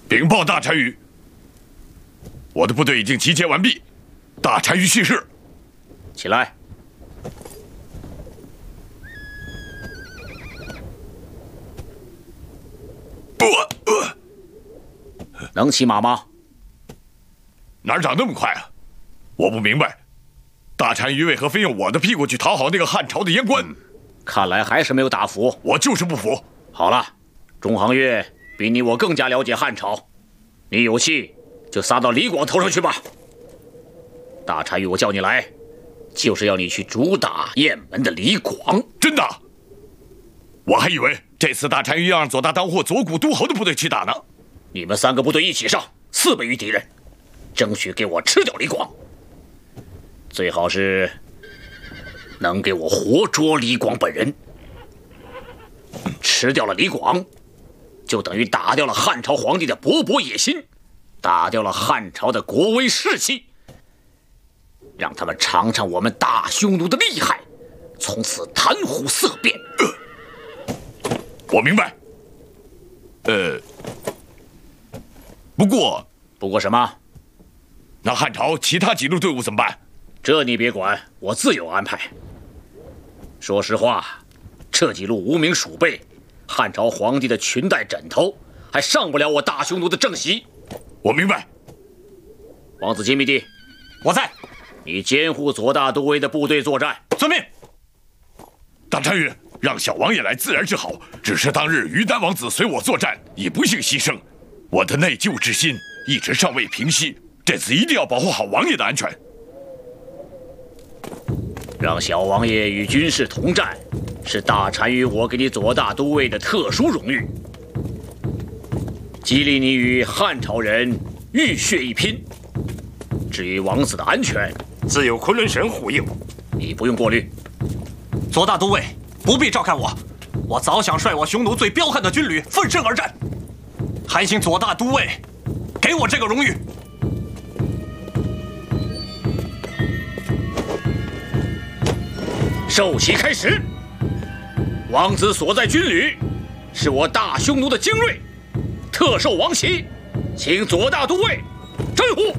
禀报大单于，我的部队已经集结完毕，大单于训示。 起来。能骑马吗？ 哪长那么快啊？我不明白，大单于为何非用我的屁股去讨好那个汉朝的阉官？ 看来还是没有打服。 我就是不服。 好了，中行月比你我更加了解汉朝，你有气就撒到李广头上去吧。大单于，我叫你来，就是要你去主打雁门的李广。 真的？我还以为这次大单于要让左大当户左谷都侯的部队去打呢。 你们3个部队一起上，4倍于敌人，争取给我吃掉李广。最好是能给我活捉李广本人。吃掉了李广，就等于打掉了汉朝皇帝的勃勃野心，打掉了汉朝的国威士气，让他们尝尝我们大匈奴的厉害，从此谈虎色变。 我明白。不过什么？ 那汉朝其他几路队伍怎么办？ 这你别管，我自有安排。说实话，这几路无名鼠辈，汉朝皇帝的裙带枕头，还上不了我大匈奴的正席。 我明白。 王子金密帝， 我在。 你监护左大都尉的部队作战。 遵命。 大单于，让小王爷来自然是好，只是当日于丹王子随我作战，已不幸牺牲，我的内疚之心一直尚未平息，这次一定要保护好王爷的安全。 让小王爷与军士同战，是大单于我给你左大都尉的特殊荣誉，激励你与汉朝人浴血一拼。至于王子的安全， 自有昆仑神护佑， 你不用过虑。 左大都尉不必照看我，我早想率我匈奴最彪悍的军旅奋身而战，还请左大都尉给我这个荣誉。 授旗开始。王子所在军旅是我大匈奴的精锐，特授王旗，请左大都尉真呼。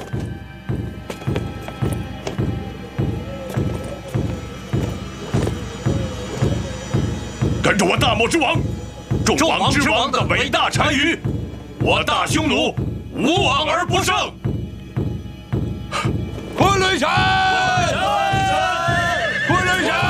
跟着我大漠之王，众王之王的伟大单于，我大匈奴无往而不胜。 昆仑神，昆仑神，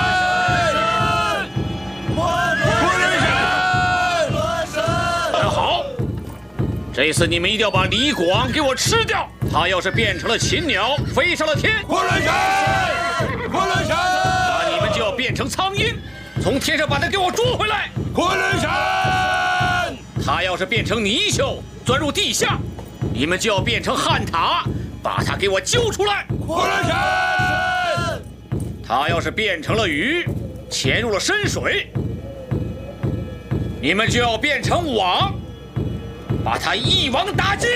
昆仑神。 很好，这次你们一定要把李广给我吃掉。他要是变成了禽鸟，飞上了天， 昆仑神，昆仑神， 那你们就要变成苍鹰，从天上把他给我捉回来。 昆仑神， 他要是变成泥鳅，钻入地下，你们就要变成旱獭，把他给我揪出来。 昆仑神， 他要是变成了鱼，潜入了深水，你们就要变成网，把他一网打尽。